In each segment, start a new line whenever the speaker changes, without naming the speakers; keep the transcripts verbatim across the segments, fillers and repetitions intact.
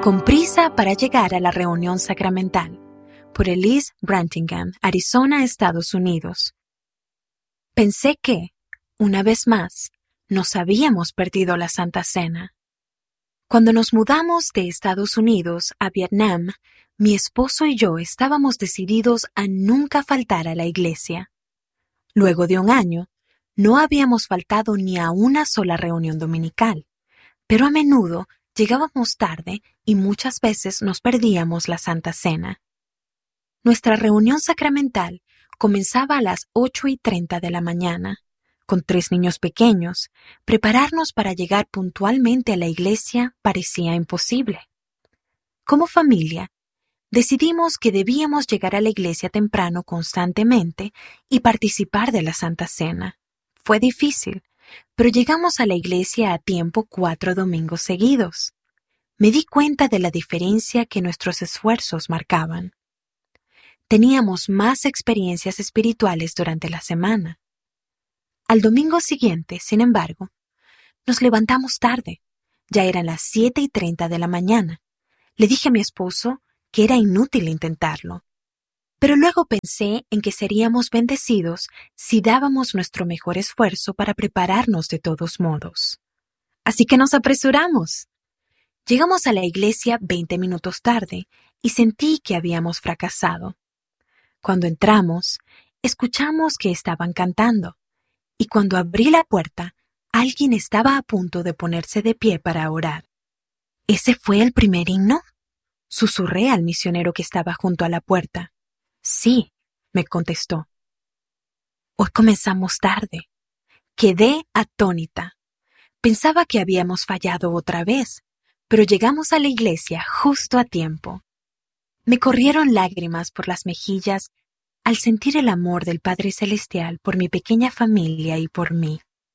Con prisa para llegar a la reunión sacramental, por Elise Brantingham, Arizona, Estados Unidos. Pensé que, una vez más, nos habíamos perdido la Santa Cena. Cuando nos mudamos de Estados Unidos a Vietnam, mi esposo y yo estábamos decididos a nunca faltar a la iglesia. Luego de un año, no habíamos faltado ni a una sola reunión dominical, pero a menudo llegábamos tarde y muchas veces nos perdíamos la Santa Cena. Nuestra reunión sacramental comenzaba a las ocho y treinta de la mañana. Con tres niños pequeños, prepararnos para llegar puntualmente a la iglesia parecía imposible. Como familia, decidimos que debíamos llegar a la iglesia temprano constantemente y participar de la Santa Cena. Fue difícil, pero llegamos a la iglesia a tiempo cuatro domingos seguidos. Me di cuenta de la diferencia que nuestros esfuerzos marcaban. Teníamos más experiencias espirituales durante la semana. Al domingo siguiente, sin embargo, nos levantamos tarde. Ya eran las siete y treinta de la mañana. Le dije a mi esposo que era inútil intentarlo. Pero luego pensé en que seríamos bendecidos si dábamos nuestro mejor esfuerzo para prepararnos de todos modos. Así que nos apresuramos. Llegamos a la iglesia veinte minutos tarde y sentí que habíamos fracasado. Cuando entramos, escuchamos que estaban cantando, y cuando abrí la puerta, alguien estaba a punto de ponerse de pie para orar. ¿Ese fue el primer himno? Susurré al misionero que estaba junto a la puerta. Sí, me contestó. Hoy comenzamos tarde. Quedé atónita. Pensaba que habíamos fallado otra vez, pero llegamos a la iglesia justo a tiempo. Me corrieron lágrimas por las mejillas al sentir el amor del Padre Celestial por mi pequeña familia y por mí.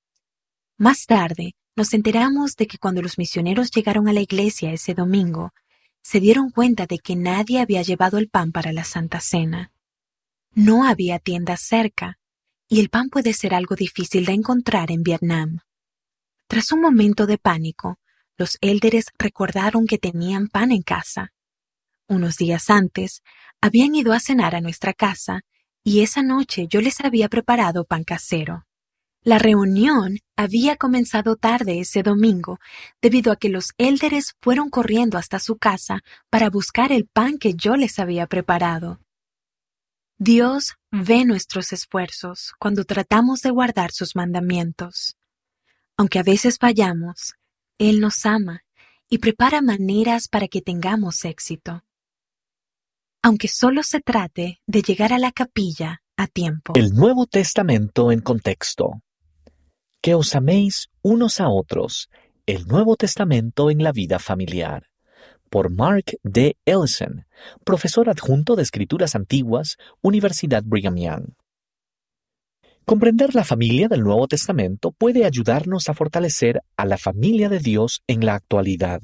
Más tarde, nos enteramos de que cuando los misioneros llegaron a la iglesia ese domingo, se dieron cuenta de que nadie había llevado el pan para la Santa Cena. No había tiendas cerca, y el pan puede ser algo difícil de encontrar en Vietnam. Tras un momento de pánico, los élderes recordaron que tenían pan en casa. Unos días antes, habían ido a cenar a nuestra casa y esa noche yo les había preparado pan casero. La reunión había comenzado tarde ese domingo debido a que los élderes fueron corriendo hasta su casa para buscar el pan que yo les había preparado. Dios ve nuestros esfuerzos cuando tratamos de guardar sus mandamientos. Aunque a veces fallamos, Él nos ama y prepara maneras para que tengamos éxito. Aunque solo se trate de llegar a la capilla a tiempo.
El Nuevo Testamento en contexto. Que os améis unos a otros. El Nuevo Testamento en la vida familiar. Por Mark D. Ellison, profesor adjunto de Escrituras Antiguas, Universidad Brigham Young. Comprender la familia del Nuevo Testamento puede ayudarnos a fortalecer a la familia de Dios en la actualidad.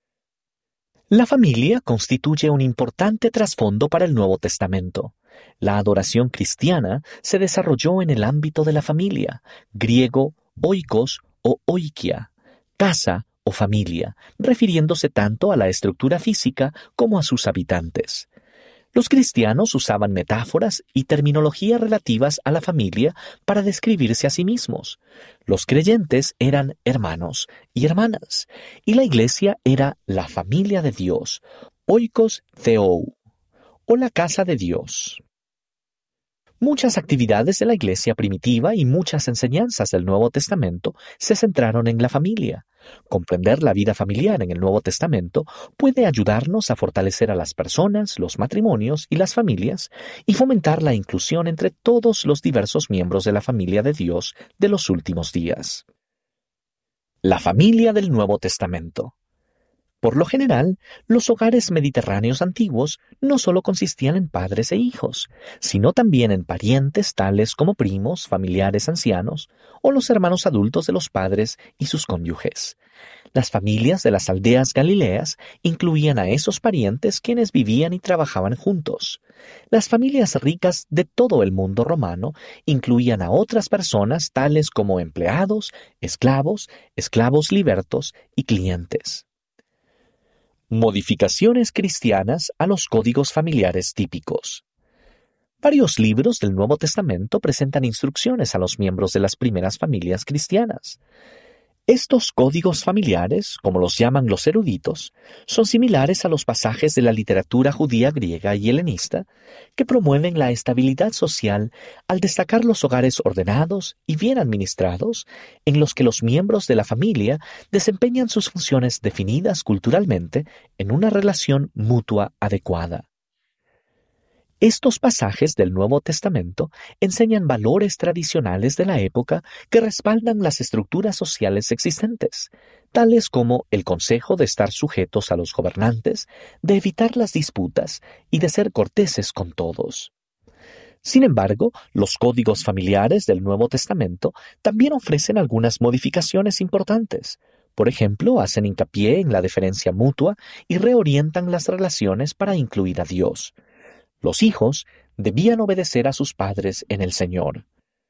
La familia constituye un importante trasfondo para el Nuevo Testamento. La adoración cristiana se desarrolló en el ámbito de la familia, griego oikos o oikia, casa o familia, refiriéndose tanto a la estructura física como a sus habitantes. Los cristianos usaban metáforas y terminología relativas a la familia para describirse a sí mismos. Los creyentes eran hermanos y hermanas, y la iglesia era la familia de Dios, oikos theou, o la casa de Dios. Muchas actividades de la iglesia primitiva y muchas enseñanzas del Nuevo Testamento se centraron en la familia. Comprender la vida familiar en el Nuevo Testamento puede ayudarnos a fortalecer a las personas, los matrimonios y las familias y fomentar la inclusión entre todos los diversos miembros de la familia de Dios de los últimos días. La familia del Nuevo Testamento. Por lo general, los hogares mediterráneos antiguos no solo consistían en padres e hijos, sino también en parientes tales como primos, familiares ancianos o los hermanos adultos de los padres y sus cónyuges. Las familias de las aldeas galileas incluían a esos parientes quienes vivían y trabajaban juntos. Las familias ricas de todo el mundo romano incluían a otras personas tales como empleados, esclavos, esclavos libertos y clientes. Modificaciones cristianas a los códigos familiares típicos. Varios libros del Nuevo Testamento presentan instrucciones a los miembros de las primeras familias cristianas. Estos códigos familiares, como los llaman los eruditos, son similares a los pasajes de la literatura judía griega y helenista que promueven la estabilidad social al destacar los hogares ordenados y bien administrados en los que los miembros de la familia desempeñan sus funciones definidas culturalmente en una relación mutua adecuada. Estos pasajes del Nuevo Testamento enseñan valores tradicionales de la época que respaldan las estructuras sociales existentes, tales como el consejo de estar sujetos a los gobernantes, de evitar las disputas y de ser corteses con todos. Sin embargo, los códigos familiares del Nuevo Testamento también ofrecen algunas modificaciones importantes. Por ejemplo, hacen hincapié en la deferencia mutua y reorientan las relaciones para incluir a Dios. Los hijos debían obedecer a sus padres en el Señor.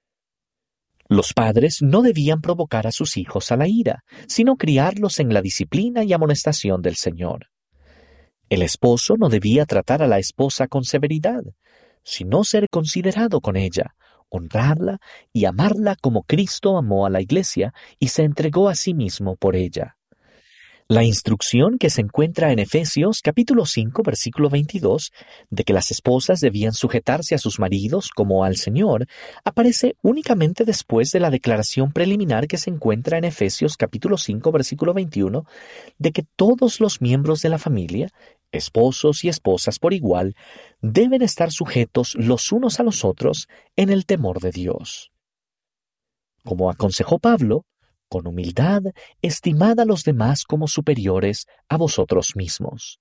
Los padres no debían provocar a sus hijos a la ira, sino criarlos en la disciplina y amonestación del Señor. El esposo no debía tratar a la esposa con severidad, sino ser considerado con ella, honrarla y amarla como Cristo amó a la Iglesia y se entregó a sí mismo por ella. La instrucción que se encuentra en Efesios capítulo cinco versículo veintidós de que las esposas debían sujetarse a sus maridos como al Señor aparece únicamente después de la declaración preliminar que se encuentra en Efesios capítulo cinco versículo veintiuno de que todos los miembros de la familia, esposos y esposas por igual, deben estar sujetos los unos a los otros en el temor de Dios. Como aconsejó Pablo, con humildad, estimad a los demás como superiores a vosotros mismos.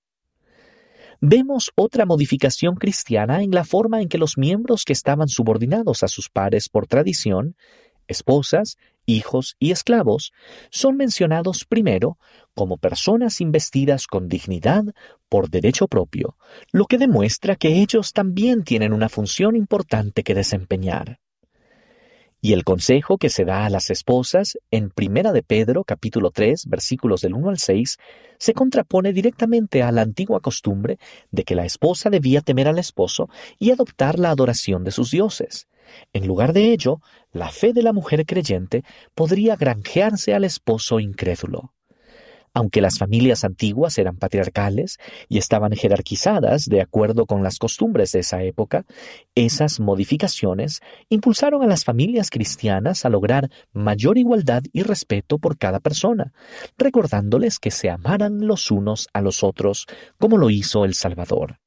Vemos otra modificación cristiana en la forma en que los miembros que estaban subordinados a sus pares por tradición, esposas, hijos y esclavos, son mencionados primero como personas investidas con dignidad por derecho propio, lo que demuestra que ellos también tienen una función importante que desempeñar. Y el consejo que se da a las esposas en Primera de Pedro, capítulo tres, versículos del uno al seis, se contrapone directamente a la antigua costumbre de que la esposa debía temer al esposo y adoptar la adoración de sus dioses. En lugar de ello, la fe de la mujer creyente podría granjearse al esposo incrédulo. Aunque las familias antiguas eran patriarcales y estaban jerarquizadas de acuerdo con las costumbres de esa época, esas modificaciones impulsaron a las familias cristianas a lograr mayor igualdad y respeto por cada persona, recordándoles que se amaran los unos a los otros como lo hizo el Salvador.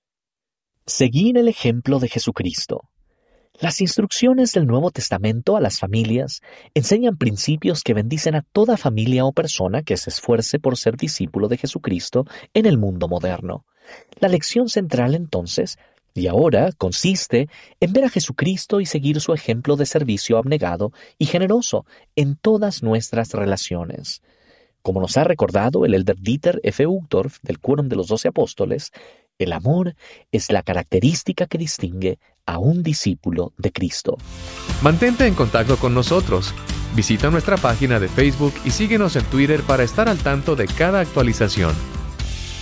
Seguir el ejemplo de Jesucristo. Las instrucciones del Nuevo Testamento a las familias enseñan principios que bendicen a toda familia o persona que se esfuerce por ser discípulo de Jesucristo en el mundo moderno. La lección central entonces, y ahora, consiste en ver a Jesucristo y seguir su ejemplo de servicio abnegado y generoso en todas nuestras relaciones. Como nos ha recordado el elder Dieter F. Uchtdorf del Quórum de los Doce Apóstoles, el amor es la característica que distingue a un discípulo de Cristo.
Mantente en contacto con nosotros. Visita nuestra página de Facebook y síguenos en Twitter para estar al tanto de cada actualización.